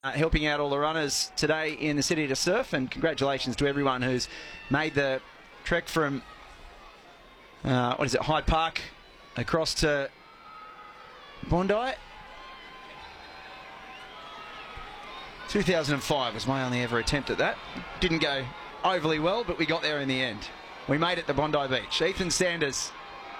Helping out all the runners today in the city to surf, and congratulations to everyone who's made the trek from Hyde Park across to Bondi. 2005 was my only ever attempt at that. Didn't go overly well, but we got there in the end. We made it to Bondi Beach. Ethan Sanders,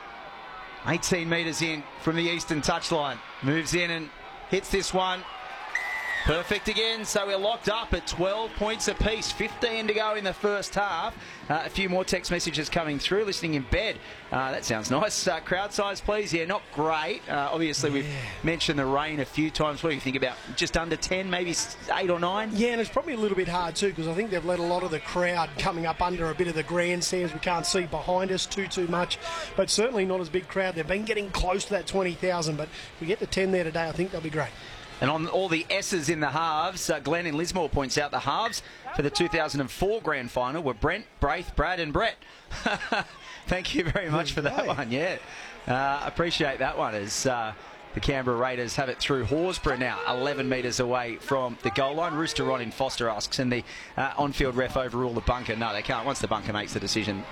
18 metres in from the eastern touchline, moves in and hits this one. Perfect again, so we're locked up at 12 points apiece. 15 to go in the first half. A few more text messages coming through. Listening in bed. That sounds nice. Crowd size, please. Yeah, not great. Obviously, we've mentioned the rain a few times. What do you think about just under 10, maybe 8 or 9? Yeah, and it's probably a little bit hard too, because I think they've let a lot of the crowd coming up under a bit of the grandstands. We can't see behind us too much, but certainly not as big crowd. They've been getting close to that 20,000, but if we get to 10 there today, I think they'll be great. And on all the S's in the halves, Glenn in Lismore points out the halves for the 2004 Grand Final were Brent, Braith, Brad and Brett. Thank you very much for that one, yeah. Appreciate that one as the Canberra Raiders have it through Horsburgh now, 11 metres away from the goal line. Rooster Ron in Foster asks, and the on-field ref overrule the bunker? No, they can't. Once the bunker makes the decision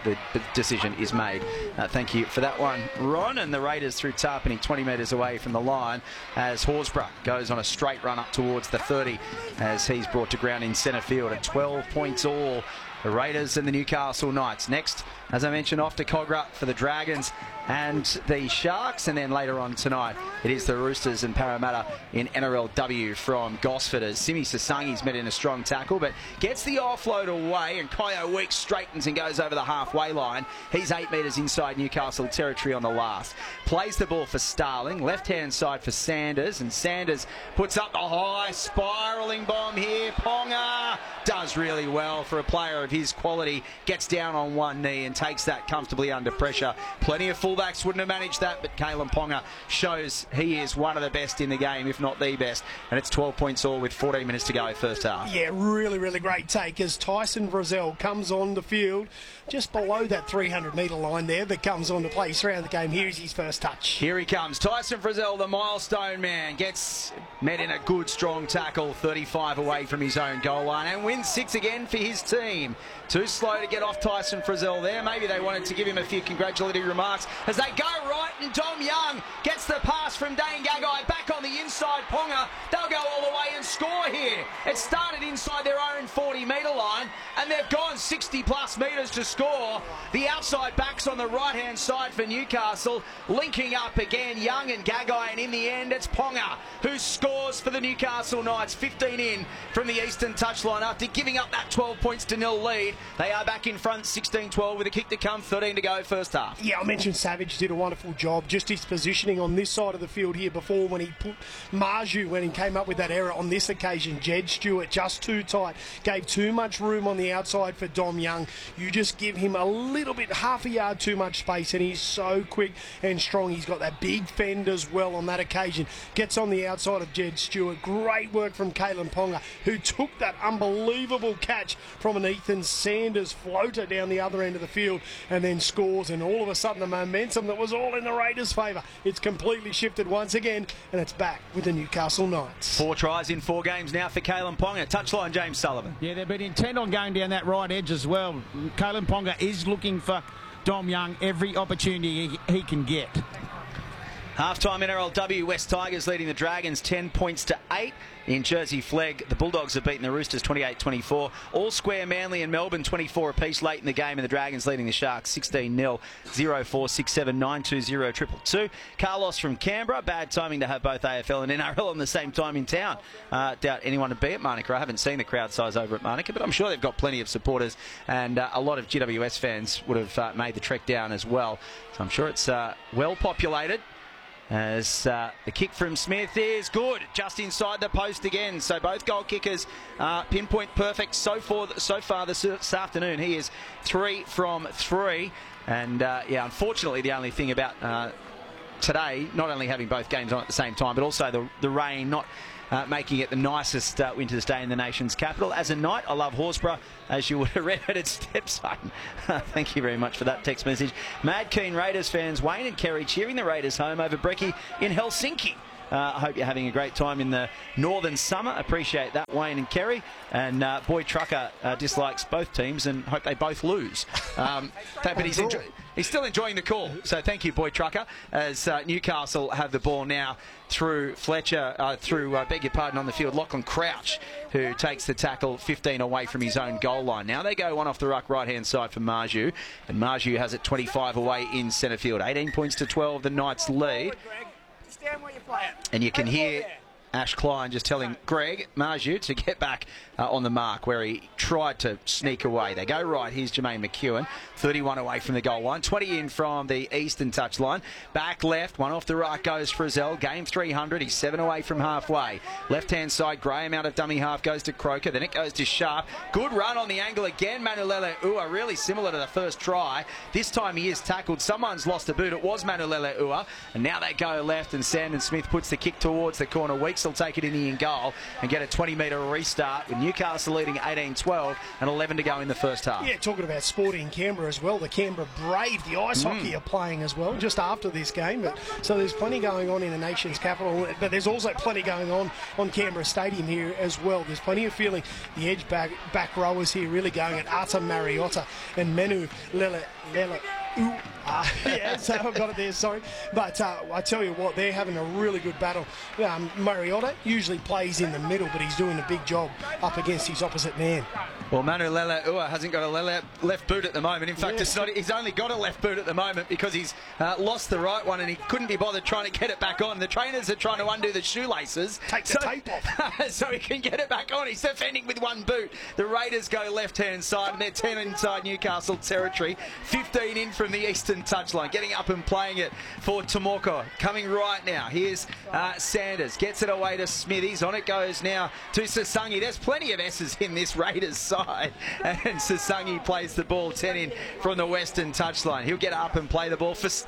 is made. Thank you for that one, Ron. And the Raiders through Tarpany, 20 metres away from the line, as Horsburgh goes on a straight run up towards the 30 as he's brought to ground in centre field at 12 points all. The Raiders and the Newcastle Knights. Next, as I mentioned, off to Cogra for the Dragons and the Sharks. And then later on tonight, it is the Roosters and Parramatta in NRLW from Gosford, as Simi Sasangi's met in a strong tackle, but gets the offload away, and Kyo Weeks straightens and goes over the halfway line. He's 8 metres inside Newcastle territory on the last. Plays the ball for Starling, left-hand side for Sanders, and Sanders puts up the high spiralling bomb here. Ponga does really well for a player of his quality, gets down on one knee and takes that comfortably under pressure. Plenty of fullbacks wouldn't have managed that, but Kalyn Ponga shows he is one of the best in the game, if not the best, and it's 12 points all with 14 minutes to go first half. Yeah, really great take as Tyson Frizzell comes on the field just below that 300-metre line there, but comes on to play around the game. Here's his first touch. Here he comes. Tyson Frizzell, the milestone man, gets met in a good strong tackle, 35 away from his own goal line, and wins 6 again for his team. Too slow to get off Tyson Frizzell there. Maybe they wanted to give him a few congratulatory remarks as they go right, and Dom Young gets the pass from Dane Gagai back on the inside. Ponga, they'll go all the way and score here. It started inside their own 40-metre line, and they've gone 60-plus metres to score. The outside backs on the right-hand side for Newcastle, linking up again, Young and Gagai, and in the end, it's Ponga who scores for the Newcastle Knights. 15 in from the eastern touchline after giving up that 12 points to nil lead. They are back in front, 16-12 with a kick to come, 13 to go first half. Yeah, I mentioned Savage did a wonderful job. Just his positioning on this side of the field here before, when he put Marju, when he came up with that error on this occasion. Jed Stewart just too tight, gave too much room on the outside for Dom Young. You just give him a little bit, half a yard too much space, and he's so quick and strong. He's got that big fend as well on that occasion. Gets on the outside of Jed Stewart. Great work from Kalyn Ponga, who took that unbelievable catch from an Ethan Sanders floater down the other end of the field and then scores, and all of a sudden the momentum that was all in the Raiders' favour, it's completely shifted once again, and it's back with the Newcastle Knights. 4 tries in 4 games now for Kalyn Ponga. Touchline, James Sullivan. Yeah, they've been intent on going down that right edge as well. Kalyn Ponga is looking for Dom Young every opportunity he can get. Half-time NRLW, West Tigers leading the Dragons 10 points to 8. In Jersey Flegg, the Bulldogs have beaten the Roosters 28-24. All square Manly and Melbourne 24 apiece late in the game, and the Dragons leading the Sharks 16-0, 0-4-6-7, 9-2-0, 2-2. Carlos from Canberra, bad timing to have both AFL and NRL on the same time in town. Doubt anyone to be at Manuka. I haven't seen the crowd size over at Manuka, but I'm sure they've got plenty of supporters, and a lot of GWS fans would have made the trek down as well. So I'm sure it's well populated. As the kick from Smith is good, just inside the post again. So both goal kickers pinpoint perfect so far this afternoon. He is 3 from 3. And yeah, unfortunately, the only thing about today, not only having both games on at the same time, but also the rain not making it the nicest winter's day in the nation's capital. As a Knight, I love Horsburgh, as you would have read at its stepson. Thank you very much for that text message. Mad keen Raiders fans, Wayne and Kerry cheering the Raiders home over Brekkie in Helsinki. I hope you're having a great time in the northern summer. Appreciate that, Wayne and Kerry. And Boy Trucker dislikes both teams and hope they both lose. But he's still enjoying the call. So thank you, Boy Trucker, as Newcastle have the ball now through Fletcher, beg your pardon, on the field, Lachlan Crouch, who takes the tackle 15 away from his own goal line. Now they go one off the ruck right-hand side for Marju, and Marju has it 25 away in centre field. 18 points to 12, the Knights lead. And you can hear Ash Klein just telling Greg Marju to get back on the mark where he tried to sneak away. They go right. Here's Jermaine McEwen, 31 away from the goal line, 20 in from the eastern touchline. Back left, one off the right goes Frizzell. Game 300. He's 7 away from halfway. Left-hand side, Graham out of dummy half goes to Croker. Then it goes to Sharp. Good run on the angle again. Manulele Ua, really similar to the first try. This time he is tackled. Someone's lost a boot. It was Manulele Ua. And now they go left, and Sandon Smith puts the kick towards the corner. Weeks will take it in the goal and get a 20-metre restart with Newcastle leading 18-12 and 11 to go in the first half. Yeah, talking about Sporting Canberra as well. The Canberra Brave, the ice hockey, are playing as well just after this game. So there's plenty going on in the nation's capital, but there's also plenty going on Canberra Stadium here as well. There's plenty of feeling. The edge back rowers here really going at Arta Mariota and Menu Lele. Yeah, so I've got it there, sorry. But I tell you what, they're having a really good battle. Mariota usually plays in the middle, but he's doing a big job up against his opposite man. Well, Manu Lele'ua hasn't got a left boot at the moment. In fact, he's only got a left boot at the moment because he's lost the right one and he couldn't be bothered trying to get it back on. The trainers are trying to undo the shoelaces. Take the tape off. So he can get it back on. He's defending with one boot. The Raiders go left-hand side and they're 10 inside Newcastle territory. 15 in from the eastern touchline. Getting up and playing it for Tomoko. Coming right now. Here's Sanders. Gets it away to Smithies. On it goes now to Sasangi. There's plenty of S's in this Raiders side. And Sasangi plays the ball 10 in from the western touchline. He'll get up and play the ball for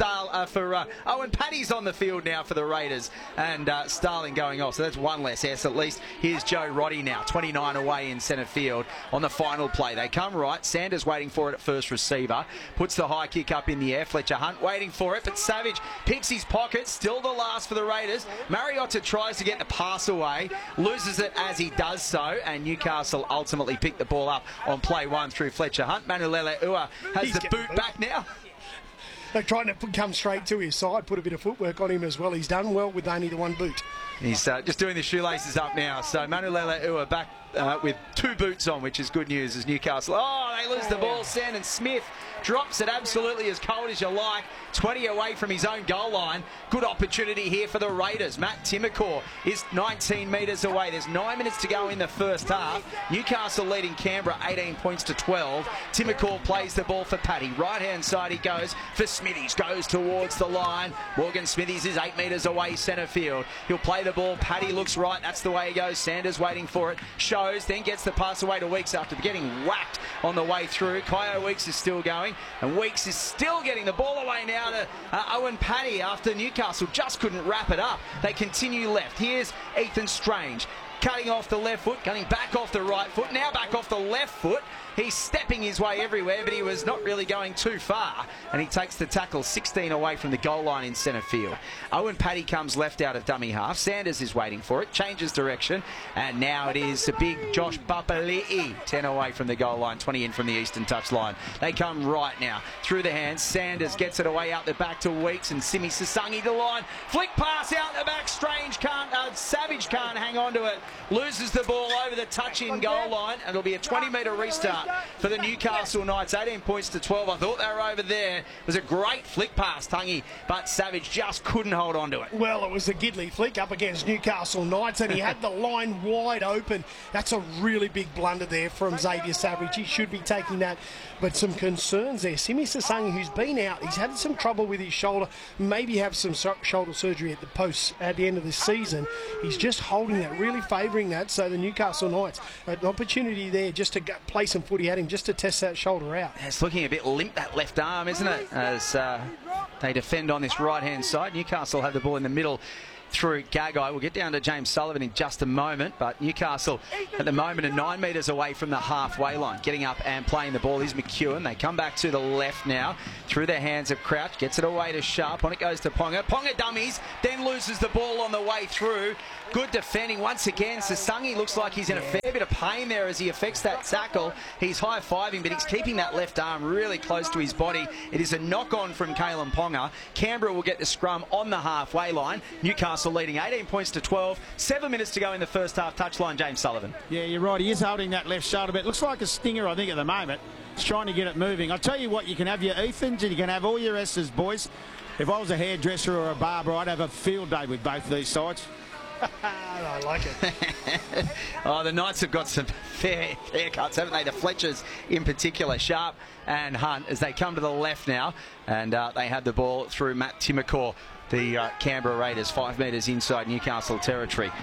Owen Paddy's on the field now for the Raiders. And Starling going off. So that's one less S at least. Here's Joe Roddy now. 29 away in centre field on the final play. They come right. Sanders waiting for it at first receiver. Puts the high kick up in the air. Fletcher Hunt waiting for it. But Savage picks his pocket. Still the last for the Raiders. Mariota tries to get the pass away. Loses it as he does so. And Newcastle ultimately pick the ball up on play one through Fletcher Hunt. Manulele Ua has the boot back now. They're trying to come straight to his side, put a bit of footwork on him as well. He's done well with only the one boot. He's just doing the shoelaces up now. So Manulele Ua back with 2 boots on, which is good news as Newcastle. Oh, they lose the ball. Sandon Smith drops it absolutely as cold as you like. 20 away from his own goal line. Good opportunity here for the Raiders. Matt Timokor is 19 metres away. There's 9 minutes to go in the first half. Newcastle leading Canberra 18 points to 12. Timokor plays the ball for Paddy. Right-hand side he goes for Smithies. Goes towards the line. Morgan Smithies is 8 metres away centre field. He'll play the ball. Paddy looks right. That's the way he goes. Sanders waiting for it. Shows, then gets the pass away to Weeks after getting whacked on the way through. Kyo Weeks is still going. And Weeks is still getting the ball away now to Owen Paddy after Newcastle just couldn't wrap it up. They continue left. Here's Ethan Strange. Cutting off the left foot, cutting back off the right foot, now back off the left foot. He's stepping his way everywhere, but he was not really going too far. And he takes the tackle 16 away from the goal line in centre field. Owen Paddy comes left out of dummy half. Sanders is waiting for it, changes direction. And now it is a big Josh Papali'i. 10 away from the goal line, 20 in from the eastern touchline. They come right now. Through the hands, Sanders gets it away out the back to Weeks and Simi Sasangi the line. Flick pass out the back, Savage can't hang on to it. Loses the ball over the touch-in goal line. And it'll be a 20-metre restart for the Newcastle Knights. 18 points to 12. I thought they were over there. It was a great flick pass, Tungy, but Savage just couldn't hold on to it. Well, it was a Gidley flick up against Newcastle Knights, and he had the line wide open. That's a really big blunder there from Xavier Savage. He should be taking that. But some concerns there. Simi Sasangi, who's been out, he's had some trouble with his shoulder, maybe have some shoulder surgery at the post at the end of this season. He's just holding that, really favouring that. So the Newcastle Knights, an opportunity there just to play some footy at him, just to test that shoulder out. It's looking a bit limp, that left arm, isn't it? As they defend on this right-hand side. Newcastle have the ball in the middle through Gagai. We'll get down to James Sullivan in just a moment, but Newcastle at the moment are 9 metres away from the halfway line. Getting up and playing the ball is McEwen. They come back to the left now through the hands of Crouch. Gets it away to Sharp. On it goes to Ponga. Ponga dummies, then loses the ball on the way through. Good defending once again. Sasangi looks like he's in a fair bit of pain there as he affects that tackle. He's high-fiving, but he's keeping that left arm really close to his body. It is a knock-on from Kalen Ponga. Canberra will get the scrum on the halfway line. Newcastle leading 18 points to 12. 7 minutes to go in the first half. Touchline, James Sullivan. Yeah, you're right. He is holding that left shoulder, but it looks like a stinger, I think, at the moment. He's trying to get it moving. I'll tell you what, you can have your Ethans and you can have all your S's, boys. If I was a hairdresser or a barber, I'd have a field day with both these sides. I like it. Oh, the Knights have got some fair haircuts, haven't they? The Fletchers in particular, Sharp and Hunt, as they come to the left now, and they have the ball through Matt Timokor, the Canberra Raiders, 5 metres inside Newcastle territory.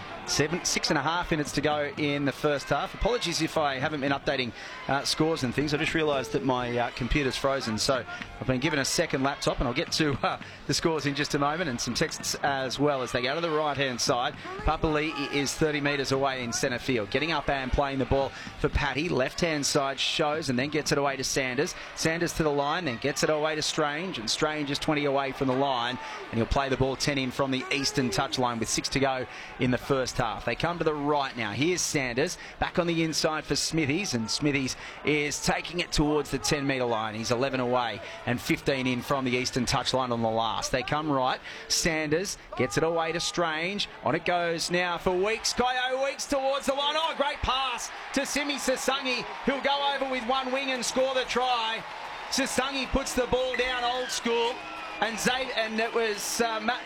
6.5 minutes to go in the first half. Apologies if I haven't been updating scores and things. I just realised that my computer's frozen, so I've been given a second laptop, and I'll get to the scores in just a moment, and some texts as well as they go to the right-hand side. Papali'i is 30 metres away in centre field. Getting up and playing the ball for Paddy. Left-hand side shows and then gets it away to Sanders. Sanders to the line, then gets it away to Strange, and Strange is 20 away from the line, and he'll play the ball 10 in from the eastern touchline with 6 to go in the first half. They come to the right now. Here's Sanders back on the inside for Smithies, and Smithies is taking it towards the 10-metre line. He's 11 away and 15 in from the eastern touchline on the last. They come right. Sanders gets it away to Strange. On it goes now for Weeks. Kyo Weeks towards the line. Oh, great pass to Simi Sasangi, who'll go over with one wing and score the try. Sasangi puts the ball down old school. And it was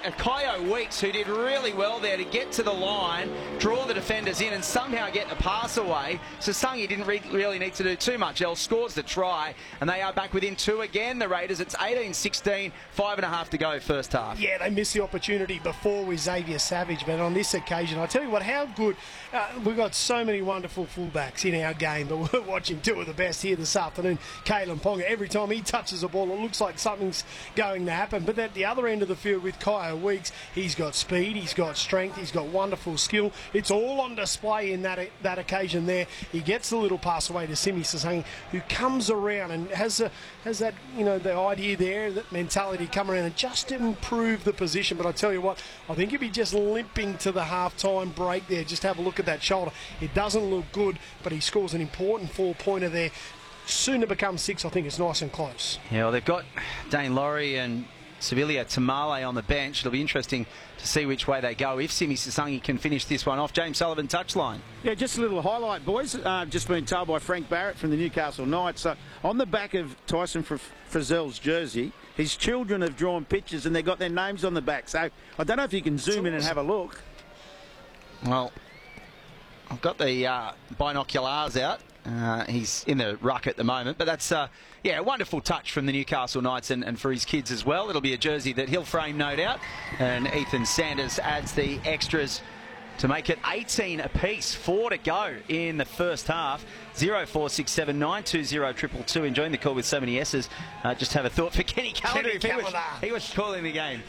Kyo Weeks who did really well there to get to the line, draw the defenders in, and somehow get a pass away. Sasangi didn't really need to do too much else. Scores the try, and they are back within 2 again, the Raiders. It's 18-16, 5.5 to go first half. Yeah, they missed the opportunity before with Xavier Savage, but on this occasion, I tell you what, how good. We've got so many wonderful fullbacks in our game, but we're watching 2 of the best here this afternoon. Kalen Ponga, every time he touches the ball, it looks like something's going to happen. But at the other end of the field with Kyo Weeks, he's got speed, he's got strength, he's got wonderful skill. It's all on display in that occasion there. He gets the little pass away to Simi Sasangi, who comes around and has that, you know, the idea there, that mentality, come around and just improve the position. But I tell you what, I think he'll be just limping to the half-time break there. Just have a look at that shoulder. It doesn't look good, but he scores an important 4-pointer there. Soon to become 6, I think it's nice and close. Yeah, well, they've got Dane Laurie and Sevilla Tamale on the bench. It'll be interesting to see which way they go if Simi Sasangi can finish this one off. James Sullivan, touchline. Yeah, just a little highlight, boys. Just been told by Frank Barrett from the Newcastle Knights. On the back of Tyson Frizzell's jersey, his children have drawn pictures and they've got their names on the back. So I don't know if you can zoom in and have a look. Well, I've got the binoculars out. He's in the ruck at the moment, but that's a wonderful touch from the Newcastle Knights and for his kids as well. It'll be a jersey that he'll frame, no doubt, and Ethan Sanders adds the extras to make it 18 apiece. 4 to go in the first half. 0467 920 222. Enjoying the call with so many S's. Just have a thought for Kenny Callender. He was calling the game.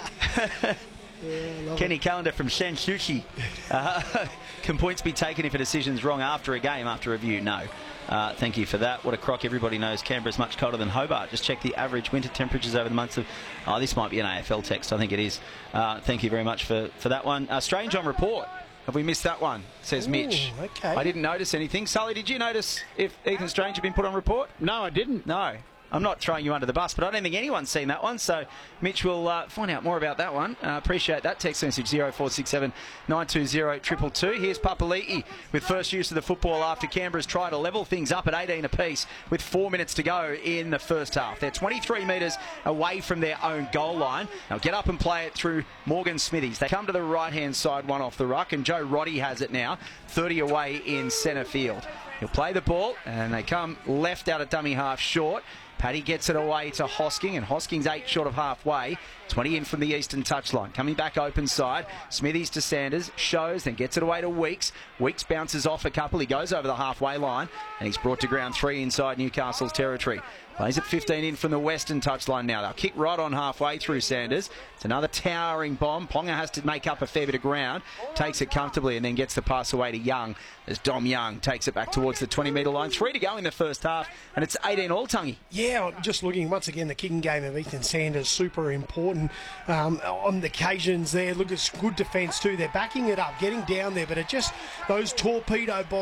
Yeah, Kenny Callender from Shen Sushi. Can points be taken if a decision's wrong after a game, after review? No. Thank you for that. What a crock. Everybody knows Canberra's much colder than Hobart. Just check the average winter temperatures over the months of... Oh, this might be an AFL text. I think it is. Thank you very much for that one. Strange on report. Have we missed that one? Says Mitch. Okay. I didn't notice anything. Sully, did you notice if Ethan Strange had been put on report? No, I didn't. No. I'm not throwing you under the bus, but I don't think anyone's seen that one. So Mitch will find out more about that one. Appreciate that. Text message 0467 920 222. Here's Papali'i with first use of the football after Canberra's try to level things up at 18 apiece with 4 minutes to go in the first half. They're 23 metres away from their own goal line. They'll get up and play it through Morgan Smithies. They come to the right-hand side, one off the ruck, and Joe Roddy has it now, 30 away in centre field. He'll play the ball, and they come left out of dummy half short. Paddy gets it away to Hosking, and Hosking's 8 short of halfway. 20 in from the eastern touchline. Coming back open side, Smithies to Sanders, shows, then gets it away to Weeks. Weeks bounces off a couple. He goes over the halfway line, and he's brought to ground 3 inside Newcastle's territory. Plays it 15 in from the western touchline now. They'll kick right on halfway through Sanders. It's another towering bomb. Ponga has to make up a fair bit of ground. Takes it comfortably and then gets the pass away to Young as Dom Young takes it back towards the 20-metre line. 3 to go in the first half, and it's 18 all, Tungy. Yeah, just looking once again, the kicking game of Ethan Sanders, super important on the occasions there. Look, it's good defence too. They're backing it up, getting down there, but it just, those torpedo bombs.